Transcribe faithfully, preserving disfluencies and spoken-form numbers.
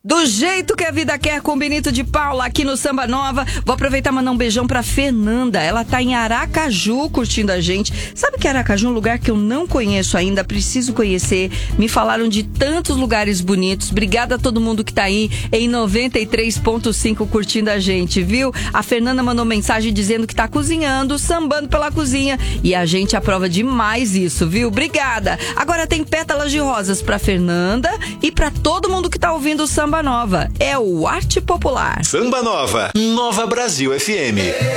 Do jeito que a vida quer, com Benito de Paula aqui no Samba Nova. Vou aproveitar e mandar um beijão pra Fernanda. Ela tá em Aracaju curtindo a gente. Sabe que Aracaju é um lugar que eu não conheço ainda, preciso conhecer. Me falaram de tantos lugares bonitos. Obrigada a todo mundo que tá aí em noventa e três ponto cinco curtindo a gente, viu? A Fernanda mandou mensagem dizendo que tá cozinhando, sambando pela cozinha. E a gente aprova demais isso, viu? Obrigada. Agora tem pétalas de rosas pra Fernanda e pra todo mundo que tá ouvindo o Samba Nova. É o Arte Popular. Samba Nova, Nova Brasil F M.